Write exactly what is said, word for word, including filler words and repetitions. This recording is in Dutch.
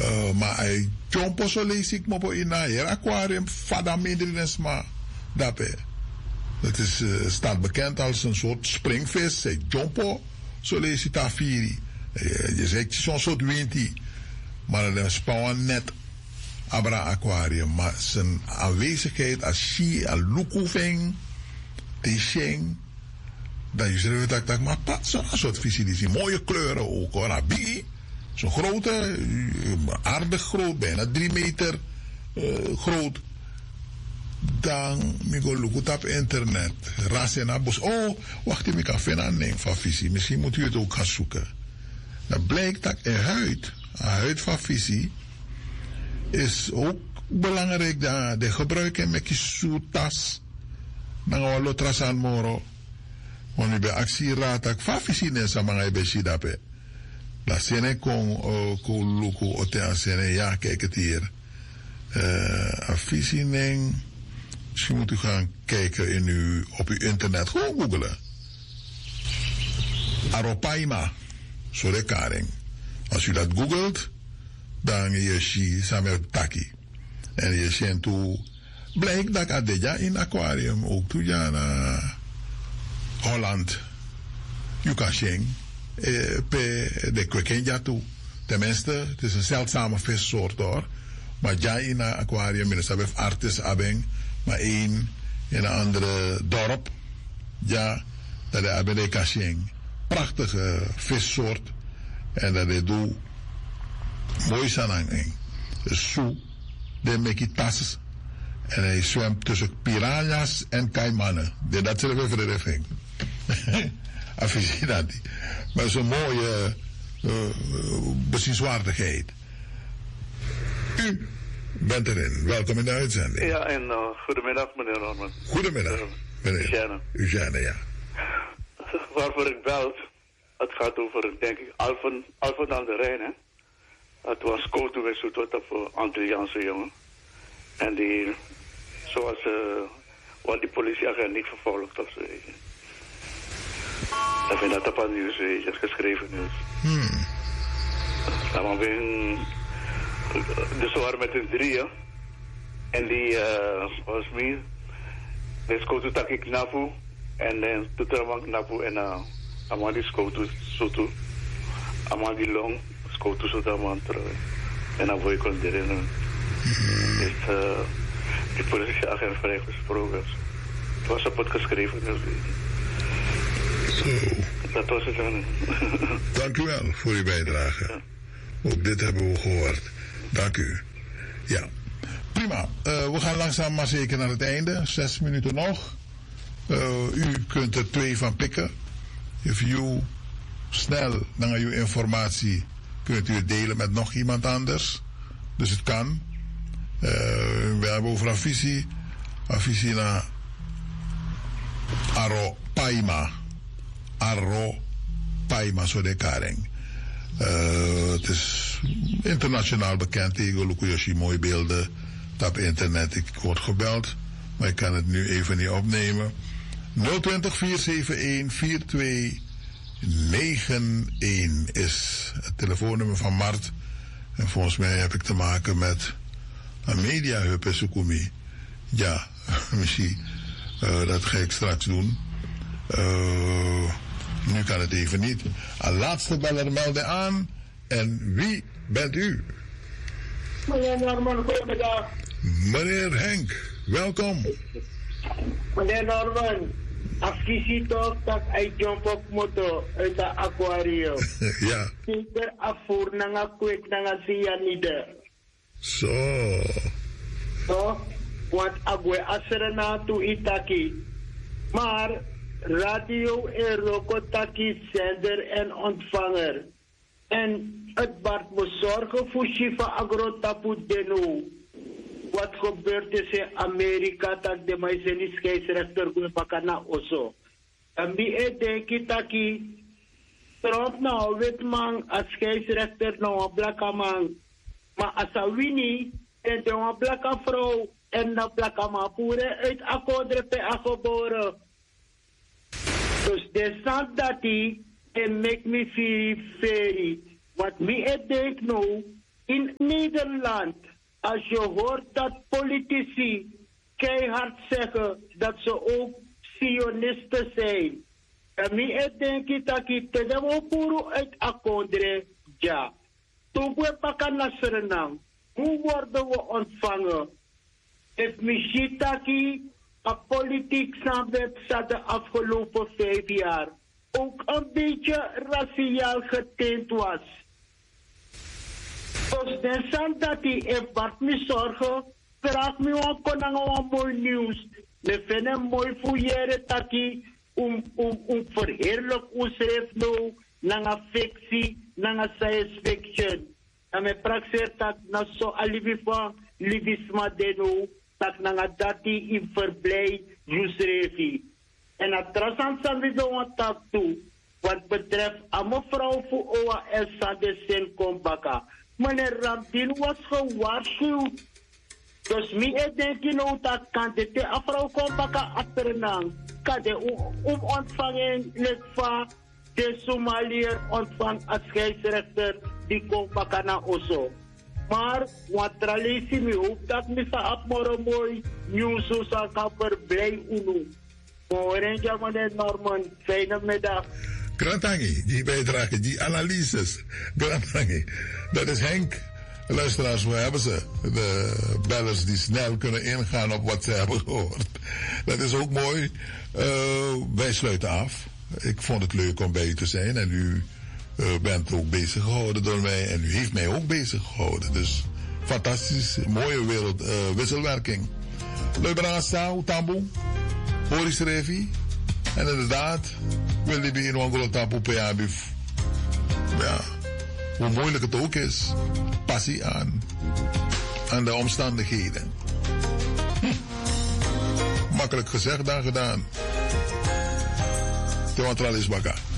Uh, maar hij jumpo zo lees ik me op in een aquarium. Vada medrines maar. Daarbij. Het is, uh, staat bekend als een soort springvis. Hij jumpo zo lees ik daar vier. Uh, je zegt zo'n soort winti. Maar het is gewoon net abra aquarium. Maar zijn aanwezigheid als she, als lukuving, tishing. Dan je zegt dat ik maar pat zo'n soort visie. Die zien mooie kleuren ook hoor. Abi. Zo'n grote, aardig groot, bijna drie meter uh, groot. Dan ik ga look op internet. Rasena bos. Oh, wacht even, ik kan vinden van visie. Misschien moet u het ook gaan zoeken. Dan blijkt dat een huid, een huid van visie, is ook belangrijk. Dat de gebruiken met je tas. Dan gaan we lotras aan moro. Want ik ben actieraad dat van visie is, maar ik ben shidape. La sene kon kon luku ote aan sene ja kijk het hier. Uh, afvisiening. Misschien moet u gaan kijken in uw, op uw internet. Gewoon googelen. Aropaima. Sorry karing. Als u dat googelt, dan is je samen taki. En je ziet toe. Blijkt dat adeja in aquarium ook toe ja naar Holland. U kan zien. Eh, de kwekenja toe. Tenminste, het is een zeldzame vissoort hoor. Maar ja, in een aquarium, in een artis abeng, maar één in een andere dorp. Ja, dat is abeng de kashing. Prachtige vissoort. En dat is doe mooi sanang. Dus zo, de mekitas. En hij zwemt tussen piranha's en kaimannen. Dat zullen we verder afgezien dat. Maar zo'n mooie uh, bezienswaardigheid. U bent erin. Welkom in de uitzending. Ja, en uh, goedemiddag meneer Norman. Goedemiddag meneer. Eugène. Eugène, ja. Waarvoor ik bel, het gaat over, denk ik, Alphen, Alphen aan de Rijn, hè. Het was Koto Wesut, wat voor Antilliaanse jongen. En die, zoals, uh, wat die politieagent niet vervolgd of zo. Ik vind dat op het nieuws, weet je, geschreven nieuws. Hmm. Ja, maar we, dus we waren met een drieën. En die, uh, was me. Dus Koto tak ik napu. En dan toen er was napu en uh, allemaal die Koto soto. Allemaal die long, Koto soto allemaal terug. En dan word ik kon erin. Dus uh, die politieagent vrijgesproken. Het was op het geschreven nieuws. Zo. Dat was het dan. Dank u wel voor uw bijdrage. Ja. Ook dit hebben we gehoord. Dank u. Ja. Prima. Uh, we gaan langzaam maar zeker naar het einde. Zes minuten nog. Uh, u kunt er twee van pikken. If you snel naar uw informatie kunt u het delen met nog iemand anders. Dus het kan. Uh, we hebben over afvisie. Afvisie naar Aropaima. Arro Paima zo de karing. Uh, het is internationaal bekend. Tegen Yoshi mooie beelden op internet. Ik word gebeld, maar ik kan het nu even niet opnemen. nul twintig, vier zeven een, vier twee negen een is het telefoonnummer van Mart. En volgens mij heb ik te maken met een mediahub in Sukumi. Ja, misschien. Uh, dat ga ik straks doen. Uh, nu kan het even niet. Een laatste beller meldde aan. En wie bent u? Meneer Norman, goedemiddag. Meneer Henk, welkom. Meneer Norman, afkies toch dat ik jump op motor uit het aquarium. Ja. Zeker afvoer naar een kwik naar een cyanide. Zo. Toch? Want agwe asrena tu itaki. Maar radio en rokotaki zender en ontvanger. En het baart me zorgen voor Shiva Agrotapu Deno. Wat gebeurt is in Amerika dat de meisje scheidsrechter wil pakken naar Oso. En wie denk ik dat Trump nou wit man als scheidsrechter nou een blakke man. Maar als hij wini en de een blakke vrouw en een blakke man poeren uit akkoordre pe geboren. Dus de zand dat hij en make me feel very. Wat me ik denk nou In Nederland, als je hoort dat politici keihard zeggen dat ze ook sionisten zijn. En ik denk dat ik te de puro uit akondre ja. Toen we pakken naar Suriname, hoe worden we ontvangen? Het Michitaki, een politiek samenwerking de afgelopen vijf jaar, ook een beetje raciaal getint was. Dus dan dat hij in wat me zorgen, vraag me ook een mooi nieuws. We vinden mooi fouilleren taki om om om verheerlijk ons schrijft nou naar een fictie, naar een science fiction. En we praktijk dat na zo alibi van libisma deno dat naar dati in verblij jusrevi. En dat trasant zijn we zo aan toe. Wat betreft aan mevrouw voor O A S de Sen Kompaka. Meneer Ramdin was gewaarschuwd. Dus mij denk je nou dat kan dit de afrouw Kompaka achternaam. Kan de om ontvangen van de Somaliër ontvang als scheidsrechter die Kompaka na Oso. Maar wat traditie me hoop dat me sa apmoro mooi nieuws zo zal kan verblij unu. Morenja meneer Norman, fijne middag. Grantangi, die bijdrage, die analyses. Grantangi, dat is Henk. Luisteraars, hoe hebben ze? De bellers die snel kunnen ingaan op wat ze hebben gehoord. Dat is ook mooi. Uh, wij sluiten af. Ik vond het leuk om bij u te zijn. En u uh, bent ook bezig gehouden door mij. En u heeft mij ook bezig gehouden. Dus fantastisch. Mooie wereld, uh, wisselwerking. Leuk bedankt, Sao, Tambo. Boris Revi. En inderdaad, wil die bij een wangolo tapu P A B. Ja, hoe moeilijk het ook is, passie aan. Aan de omstandigheden. Hm. Makkelijk gezegd dan gedaan. Te wantralis baka.